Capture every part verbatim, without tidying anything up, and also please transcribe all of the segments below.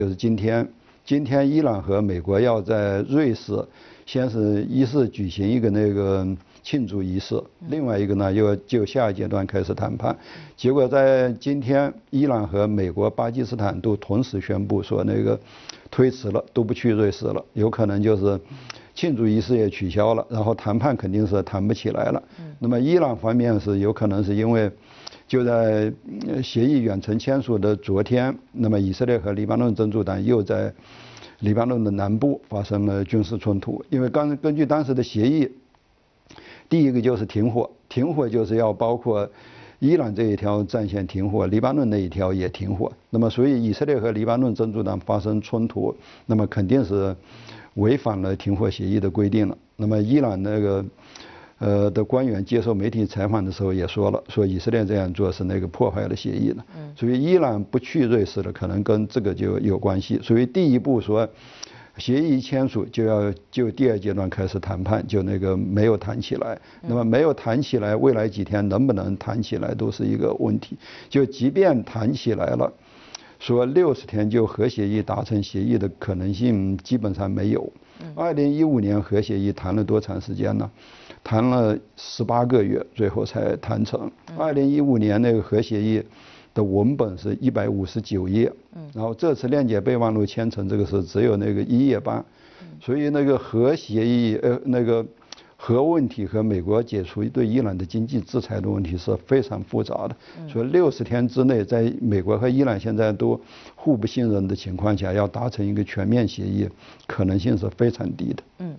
就是今天，今天伊朗和美国要在瑞士，先是一是举行一个那个庆祝仪式，另外一个呢又就下一阶段开始谈判。结果在今天，伊朗和美国、巴基斯坦都同时宣布说那个推迟了，都不去瑞士了，有可能就是庆祝仪式也取消了，然后谈判肯定是谈不起来了。那么伊朗方面是有可能是因为。就在协议远程签署的昨天，那么以色列和黎巴嫩真主党又在黎巴嫩的南部发生了军事冲突。因为刚根据当时的协议，第一个就是停火，停火就是要包括伊朗这一条战线停火，黎巴嫩那一条也停火。那么所以以色列和黎巴嫩真主党发生冲突，那么肯定是违反了停火协议的规定了。那么伊朗那个。呃的官员接受媒体采访的时候也说了，说以色列这样做是那个破坏了协议了。嗯，所以伊朗不去瑞士了，可能跟这个就有关系。所以第一步说，协议一签署就要就第二阶段开始谈判，就那个没有谈起来。那么没有谈起来，未来几天能不能谈起来都是一个问题。就即便谈起来了，说六十天就核协议达成协议的可能性基本上没有。二零一五年核协议谈了多长时间呢？谈了十八个月，最后才谈成。二零一五年那个核协议的文本是一百五十九页，然后这次链接备忘录签成这个是只有那个一页半，所以那个核协议呃那个核问题和美国解除对伊朗的经济制裁的问题是非常复杂的，所以六十天之内，在美国和伊朗现在都互不信任的情况下，要达成一个全面协议，可能性是非常低的。 嗯。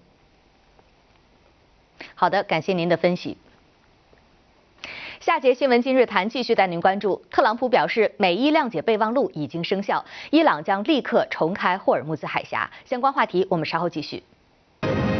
好的，感谢您的分析。下节新闻今日谈继续带您关注，特朗普表示美伊谅解备忘录已经生效，伊朗将立刻重开霍尔木兹海峡。相关话题我们稍后继续。